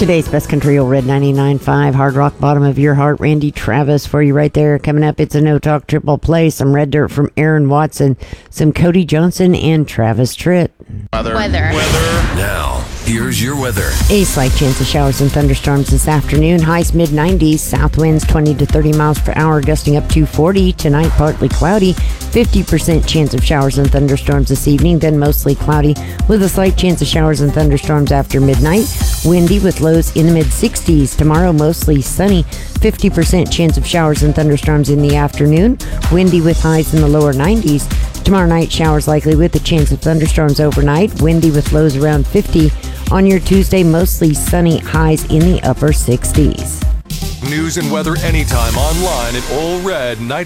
Today's Best Country Old Red 99.5, Hard Rock, Bottom of Your Heart, Randy Travis for you right there. Coming up, it's a No Talk Triple Play, some Red Dirt from Aaron Watson, some Cody Johnson, and Travis Tritt. Weather. Now, here's your weather. A slight chance of showers and thunderstorms this afternoon. Highs mid-90s, south winds 20 to 30 miles per hour, gusting up to 40. Tonight, partly cloudy. 50% chance of showers and thunderstorms this evening, then mostly cloudy with a slight chance of showers and thunderstorms after midnight. Windy with lows in the mid-60s. Tomorrow, mostly sunny. 50% chance of showers and thunderstorms in the afternoon. Windy with highs in the lower 90s. Tomorrow night, showers likely with a chance of thunderstorms overnight. Windy with lows around 50. On your Tuesday, mostly sunny, highs in the upper 60s. News and weather anytime online at Ole Red